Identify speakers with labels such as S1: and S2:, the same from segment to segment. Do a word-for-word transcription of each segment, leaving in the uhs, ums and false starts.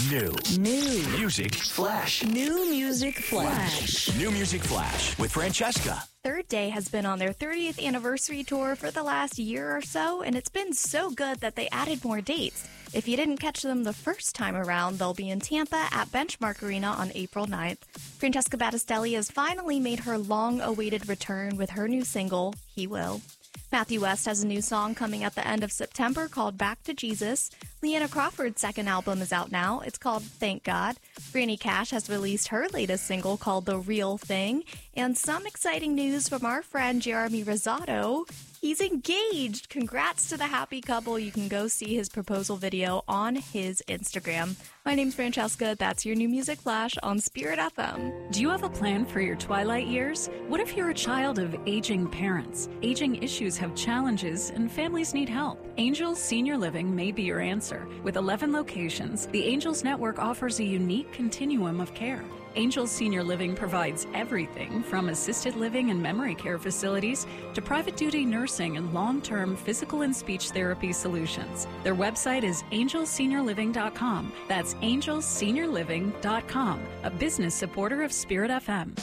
S1: New.
S2: New.
S1: Music Flash.
S2: New Music Flash.
S1: New Music Flash with Francesca.
S3: Third Day has been on their thirtieth anniversary tour for the last year or so, and it's been so good that they added more dates. If you didn't catch them the first time around, they'll be in Tampa at Benchmark Arena on April ninth. Francesca Battistelli has finally made her long-awaited return with her new single, He Will. Matthew West has a new song coming at the end of September called Back to Jesus. Leanna Crawford's second album is out now. It's called Thank God. Granny Cash has released her latest single called The Real Thing. And some exciting news from our friend Jeremy Rosado. He's engaged. Congrats to the happy couple. You can go see his proposal video on his Instagram. My name's Francesca. That's your New Music Flash on Spirit F M.
S4: Do you have a plan for your twilight years? What if you're a child of aging parents? Aging issues have challenges and families need help. Angels Senior Living may be your answer. With eleven locations, the Angels Network offers a unique continuum of care. Angels Senior Living provides everything from assisted living and memory care facilities to private duty nursing and long-term physical and speech therapy solutions. Their website is angels senior living dot com. That's angels senior living dot com, a business supporter of Spirit F M.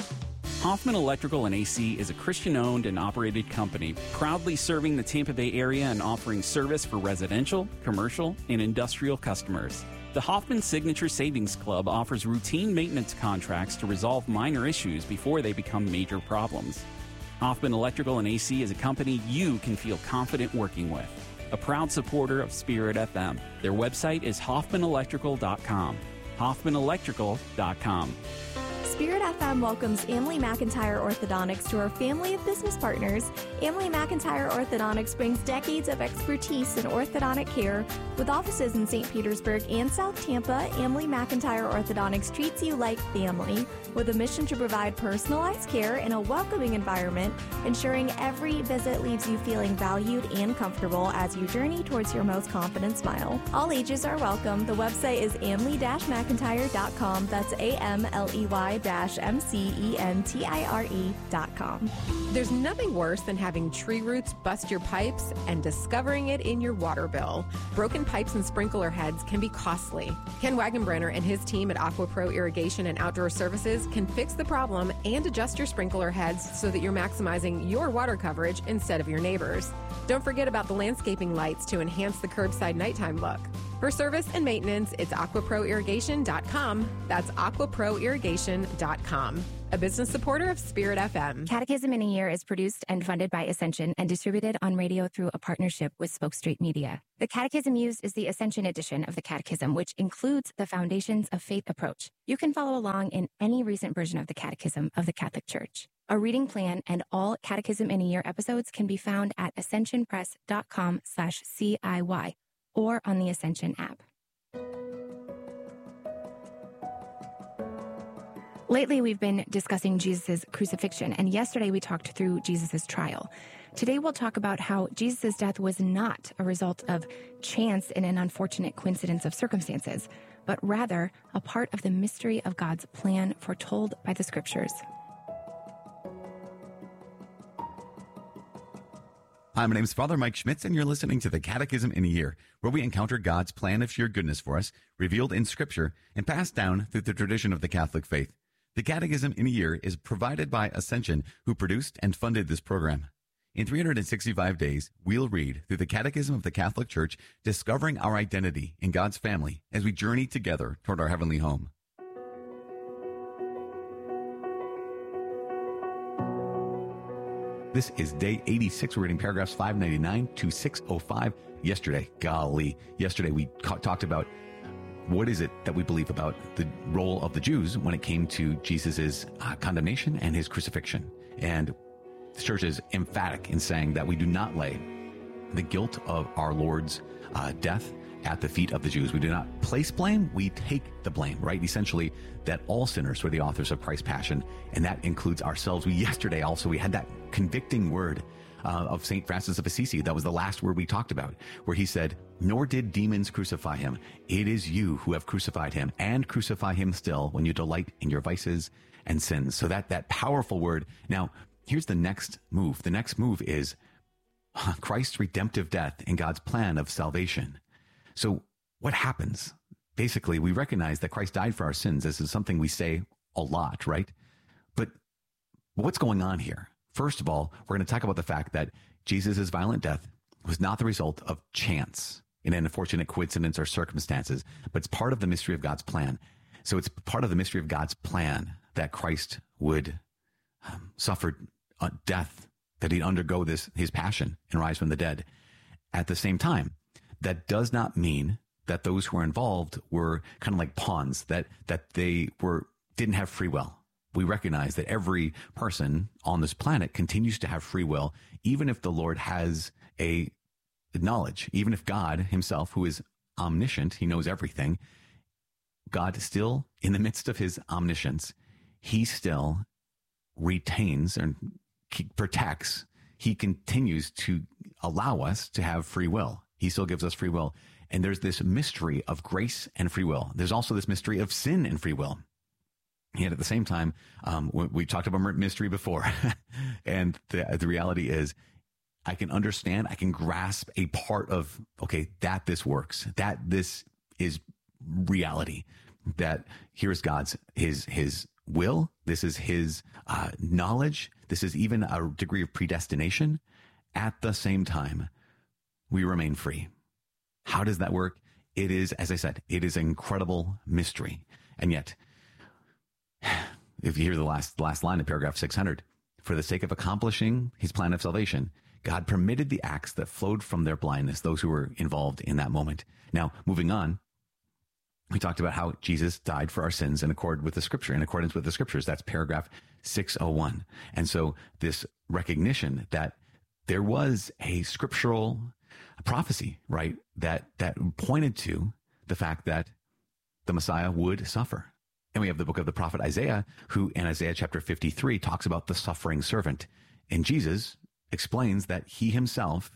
S5: Hoffman Electrical and A C is a Christian-owned and operated company proudly serving the Tampa Bay area and offering service for residential, commercial, and industrial customers. The Hoffman Signature Savings Club offers routine maintenance contracts to resolve minor issues before they become major problems. Hoffman Electrical and A C is a company you can feel confident working with. A proud supporter of Spirit F M. Their website is hoffman electrical dot com. hoffman electrical dot com.
S3: Spirit F M welcomes Emily McIntyre Orthodontics to our family of business partners. Emily McIntyre Orthodontics brings decades of expertise in orthodontic care. With offices in Saint Petersburg and South Tampa, Emily McIntyre Orthodontics treats you like family with a mission to provide personalized care in a welcoming environment, ensuring every visit leaves you feeling valued and comfortable as you journey towards your most confident smile. All ages are welcome. The website is amley dash mcintyre dot com. That's A M L E Y dash M C E N T I R E dot com.
S6: There's nothing worse than having tree roots bust your pipes and discovering it in your water bill. Broken pipes and sprinkler heads can be costly. Ken Wagenbrenner and his team at AquaPro Irrigation and Outdoor Services can fix the problem and adjust your sprinkler heads so that you're maximizing your water coverage instead of your neighbors. Don't forget about the landscaping lights to enhance the curbside nighttime look. For service and maintenance, it's aqua pro irrigation dot com. That's aqua pro irrigation dot com. A business supporter of Spirit F M.
S7: Catechism in a Year is produced and funded by Ascension and distributed on radio through a partnership with Spoke Street Media. The Catechism used is the Ascension edition of the Catechism, which includes the Foundations of Faith approach. You can follow along in any recent version of the Catechism of the Catholic Church. A reading plan and all Catechism in a Year episodes can be found at ascension press dot com slash C I Y or on the Ascension app. Lately, we've been discussing Jesus' crucifixion, and yesterday we talked through Jesus' trial. Today, we'll talk about how Jesus' death was not a result of chance and an unfortunate coincidence of circumstances, but rather a part of the mystery of God's plan foretold by the Scriptures.
S8: Hi, my name is Father Mike Schmitz, and you're listening to the Catechism in a Year, where we encounter God's plan of sheer goodness for us, revealed in Scripture, and passed down through the tradition of the Catholic faith. The Catechism in a Year is provided by Ascension, who produced and funded this program. In three hundred sixty-five days, we'll read through the Catechism of the Catholic Church, discovering our identity in God's family as we journey together toward our heavenly home. This is day eighty-six. We're reading paragraphs five ninety-nine to six oh five. Yesterday, golly, yesterday we ca- talked about what is it that we believe about the role of the Jews when it came to Jesus' uh, condemnation and his crucifixion. And the church is emphatic in saying that we do not lay the guilt of our Lord's uh, death at the feet of the Jews. We do not place blame, we take the blame, right? Essentially, that all sinners were the authors of Christ's passion, and that includes ourselves. We yesterday also, we had that convicting word uh, of Saint Francis of Assisi. That was the last word we talked about, where he said, "Nor did demons crucify him. It is you who have crucified him, and crucify him still when you delight in your vices and sins." So that, that powerful word. Now, here's the next move. The next move is Christ's redemptive death in God's plan of salvation. So what happens basically we recognize that Christ died for our sins. This is something we say a lot, right? But what's going on here? First of all, we're going to talk about the fact that Jesus' violent death was not the result of chance, in an unfortunate coincidence or circumstances, but it's part of the mystery of God's plan. So it's part of the mystery of God's plan that Christ would um, suffer uh, death, that he'd undergo this, his passion and rise from the dead. At the same time, that does not mean that those who were involved were kind of like pawns, that, that they were, didn't have free will. We recognize that every person on this planet continues to have free will, even if the Lord has a knowledge, even if God himself, who is omniscient, he knows everything, God still, in the midst of his omniscience, he still retains and protects. He continues to allow us to have free will. He still gives us free will. And there's this mystery of grace and free will. There's also this mystery of sin and free will. Yet at the same time, um, we, we talked about mystery before. And the, the reality is, I can understand, I can grasp a part of, okay, that this works, that this is reality, that here's God's, his, his will. This is his uh, knowledge. This is even a degree of predestination. At the same time, we remain free. How does that work? It is, as I said, it is an incredible mystery. And yet, if you hear the last last line of paragraph six hundred, for the sake of accomplishing his plan of salvation, God permitted the acts that flowed from their blindness, those who were involved in that moment. Now, moving on, we talked about how Jesus died for our sins in accord with the scripture, in accordance with the scriptures. That's paragraph six oh one. And so this recognition that there was a scriptural prophecy, right, that, that pointed to the fact that the Messiah would suffer. And we have the book of the prophet Isaiah, who in Isaiah chapter fifty-three talks about the suffering servant. And Jesus explains that he himself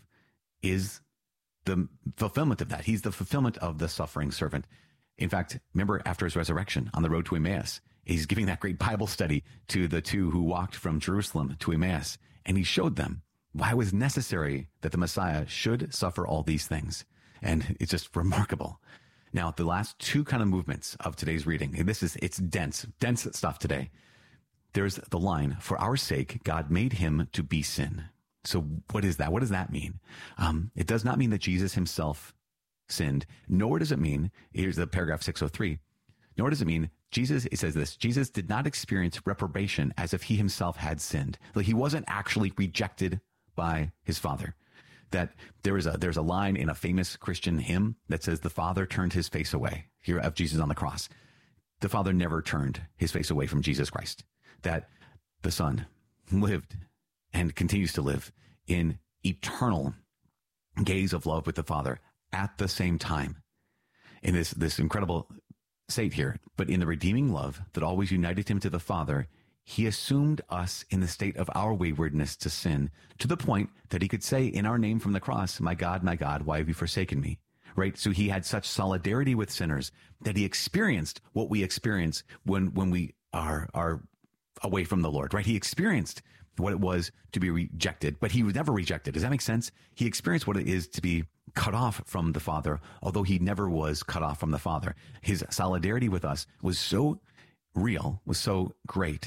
S8: is the fulfillment of that. He's the fulfillment of the suffering servant. In fact, remember after his resurrection on the road to Emmaus, he's giving that great Bible study to the two who walked from Jerusalem to Emmaus. And he showed them why it was necessary that the Messiah should suffer all these things. And it's just remarkable. Now, the last two kind of movements of today's reading, and this is, it's dense, dense stuff today. There's the line, for our sake, God made him to be sin. So what is that? What does that mean? Um, it does not mean that Jesus himself sinned, nor does it mean, here's the paragraph six oh three, nor does it mean Jesus, it says this, Jesus did not experience reprobation as if he himself had sinned. Like he wasn't actually rejected by his Father. That there is a, there's a line in a famous Christian hymn that says the Father turned his face away, here of Jesus on the cross. The Father never turned his face away from Jesus Christ. That the Son lived and continues to live in eternal gaze of love with the Father at the same time. In this, this incredible state here, but in the redeeming love that always united him to the Father, he assumed us in the state of our waywardness to sin, to the point that he could say in our name from the cross, my God, my God, why have you forsaken me? Right? So he had such solidarity with sinners that he experienced what we experience when, when we are, are away from the Lord, right? He experienced what it was to be rejected, but he was never rejected. Does that make sense? He experienced what it is to be cut off from the Father, although he never was cut off from the Father. His solidarity with us was so real, was so great,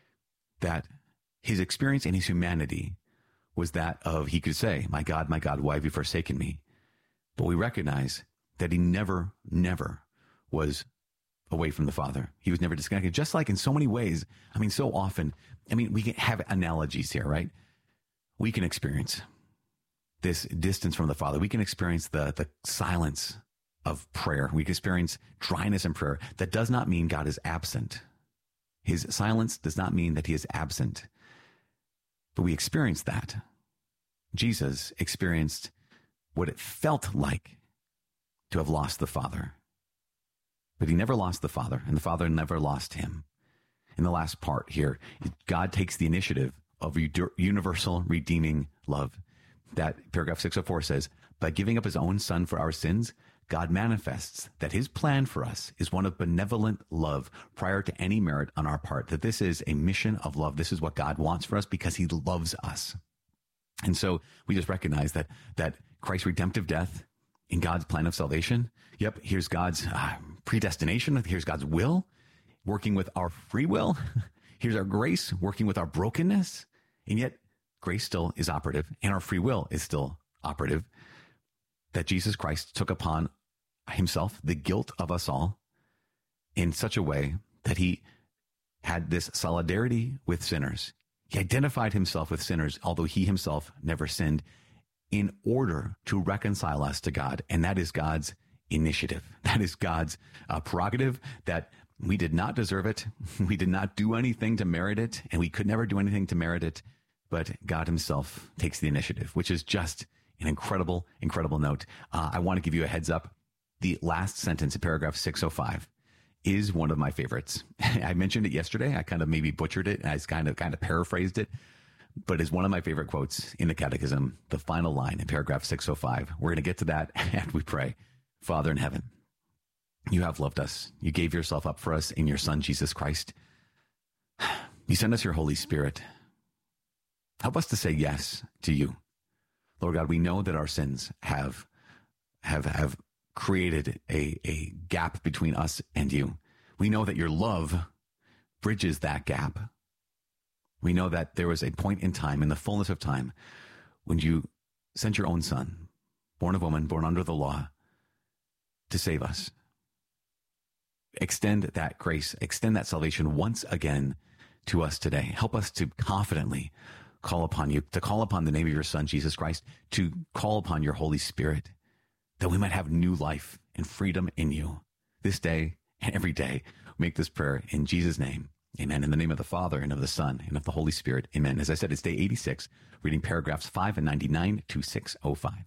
S8: that his experience in his humanity was that of, he could say, my God, my God, why have you forsaken me? But we recognize that he never, never was away from the Father. He was never disconnected. Just like in so many ways, I mean, so often, I mean, we can have analogies here, right? We can experience this distance from the Father. We can experience the, the silence of prayer. We can experience dryness in prayer. That does not mean God is absent. His silence does not mean that he is absent, but we experience that. Jesus experienced what it felt like to have lost the Father, but he never lost the Father, and the Father never lost him. In the last part here, God takes the initiative of universal redeeming love. That paragraph six oh four says, by giving up his own Son for our sins, God manifests that his plan for us is one of benevolent love prior to any merit on our part, that this is a mission of love. This is what God wants for us because he loves us. And so we just recognize that, that Christ's redemptive death in God's plan of salvation, yep, here's God's uh, predestination. Here's God's will working with our free will. Here's our grace working with our brokenness. And yet grace still is operative and our free will is still operative. That Jesus Christ took upon himself the guilt of us all in such a way that he had this solidarity with sinners. He identified himself with sinners, although he himself never sinned, in order to reconcile us to God. And that is God's initiative. That is God's uh, prerogative, that we did not deserve it. We did not do anything to merit it, and we could never do anything to merit it. But God himself takes the initiative, which is just an incredible, incredible note. Uh, I want to give you a heads up. The last sentence in paragraph six oh five is one of my favorites. I mentioned it yesterday. I kind of maybe butchered it, and I kind of kind of paraphrased it, but it's one of my favorite quotes in the Catechism, the final line in paragraph six oh five. We're going to get to that after we pray. Father in heaven, you have loved us. You gave yourself up for us in your Son, Jesus Christ. You sent us your Holy Spirit. Help us to say yes to you. Lord God, we know that our sins have, have, have created a, a gap between us and you. We know that your love bridges that gap. We know that there was a point in time, in the fullness of time, when you sent your own Son, born of woman, born under the law, to save us. Extend that grace, extend that salvation once again to us today. Help us to confidently call upon you, to call upon the name of your Son, Jesus Christ, to call upon your Holy Spirit, that we might have new life and freedom in you this day and every day. Make this prayer in Jesus' name. Amen. In the name of the Father and of the Son and of the Holy Spirit. Amen. As I said, it's day eighty-six, reading paragraphs five and ninety-nine to six oh five.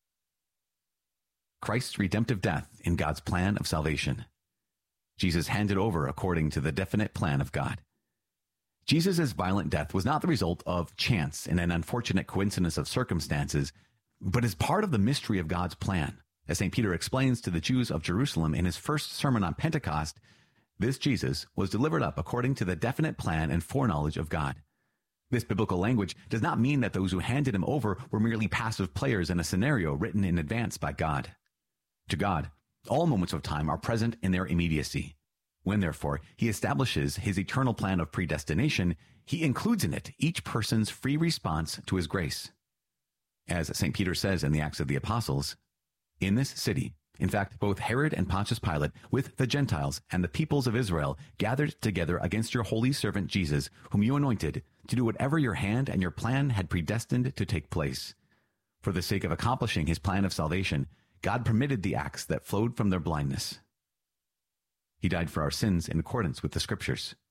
S8: Christ's redemptive death in God's plan of salvation. Jesus handed over according to the definite plan of God. Jesus' violent death was not the result of chance and an unfortunate coincidence of circumstances, but is part of the mystery of God's plan. As Saint Peter explains to the Jews of Jerusalem in his first sermon on Pentecost, this Jesus was delivered up according to the definite plan and foreknowledge of God. This biblical language does not mean that those who handed him over were merely passive players in a scenario written in advance by God. To God, all moments of time are present in their immediacy. When, therefore, he establishes his eternal plan of predestination, he includes in it each person's free response to his grace. As Saint Peter says in the Acts of the Apostles, in this city, in fact, both Herod and Pontius Pilate, with the Gentiles and the peoples of Israel, gathered together against your holy servant Jesus, whom you anointed, to do whatever your hand and your plan had predestined to take place. For the sake of accomplishing his plan of salvation, God permitted the acts that flowed from their blindness. He died for our sins in accordance with the Scriptures,